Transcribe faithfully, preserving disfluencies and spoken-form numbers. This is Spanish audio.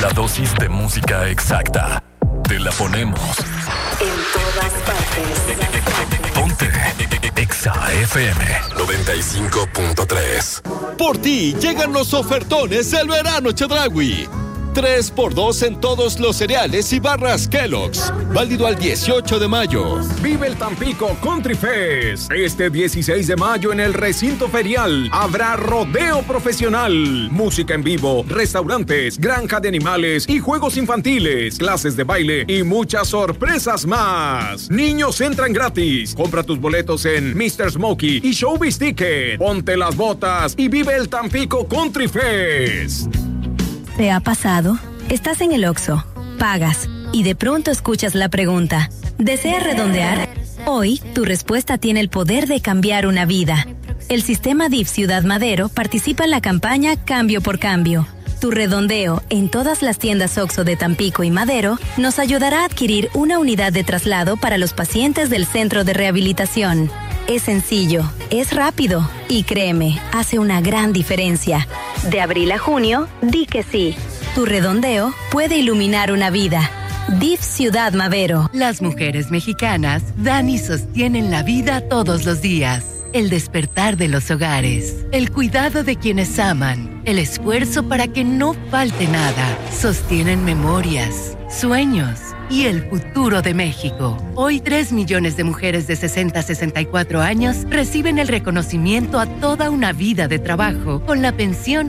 La dosis de música exacta. Te la ponemos. En todas partes. Ponte Exa F M noventa y cinco punto tres. Por ti llegan los ofertones del verano Chedraui. tres por dos en todos los cereales y barras Kellogg's. Válido al dieciocho de mayo. Vive el Tampico Country Fest. Este dieciséis de mayo en el recinto ferial habrá rodeo profesional, música en vivo, restaurantes, granja de animales y juegos infantiles, clases de baile y muchas sorpresas más. Niños entran gratis. Compra tus boletos en mister Smokey y Showbiz Ticket. Ponte las botas y vive el Tampico Country Fest. ¿Te ha pasado? Estás en el Oxxo, pagas y de pronto escuchas la pregunta: ¿deseas redondear? Hoy, tu respuesta tiene el poder de cambiar una vida. El sistema D I F Ciudad Madero participa en la campaña Cambio por Cambio. Tu redondeo en todas las tiendas Oxxo de Tampico y Madero nos ayudará a adquirir una unidad de traslado para los pacientes del centro de rehabilitación. Es sencillo, es rápido y créeme, hace una gran diferencia. De abril a junio, di que sí. Tu redondeo puede iluminar una vida. D I F Ciudad Madero. Las mujeres mexicanas dan y sostienen la vida todos los días. El despertar de los hogares, el cuidado de quienes aman, el esfuerzo para que no falte nada. Sostienen memorias, sueños y el futuro de México. Hoy, tres millones de mujeres de sesenta a sesenta y cuatro años reciben el reconocimiento a toda una vida de trabajo con la pensión